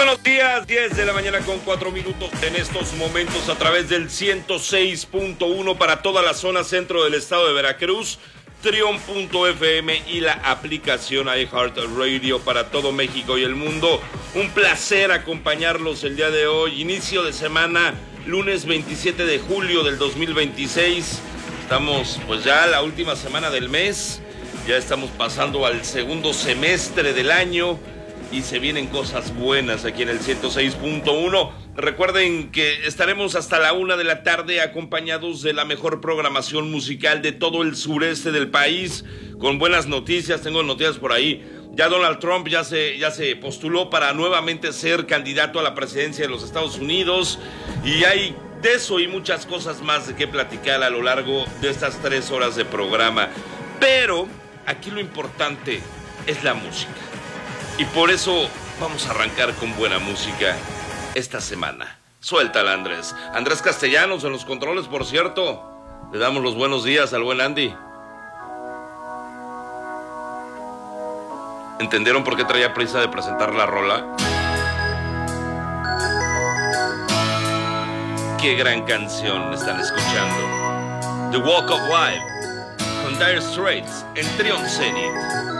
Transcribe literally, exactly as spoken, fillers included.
buenos días, diez de la mañana con cuatro minutos en estos momentos a través del ciento seis punto uno para toda la zona centro del estado de Veracruz, Trion punto f m y la aplicación iHeartRadio para todo México y el mundo. Un placer acompañarlos el día de hoy, inicio de semana, lunes veintisiete de julio del dos mil veintiséis. Estamos pues ya la última semana del mes, ya estamos pasando al segundo semestre del año. Y se vienen cosas buenas aquí en el ciento seis punto uno. Recuerden que estaremos hasta la una de la tarde acompañados de la mejor programación musical de todo el sureste del país, con buenas noticias. Tengo noticias por ahí. Ya Donald Trump ya se, ya se postuló para nuevamente ser candidato a la presidencia de los Estados Unidos. Y hay de eso y muchas cosas más de qué platicar a lo largo de estas tres horas de programa. Pero aquí lo importante es la música. Y por eso vamos a arrancar con buena música esta semana. Suéltala, Andrés. Andrés Castellanos en los controles, por cierto. Le damos los buenos días al buen Andy. ¿Entendieron por qué traía prisa de presentar la rola? Qué gran canción están escuchando. The Walk of Life con Dire Straits en Trion Zenith.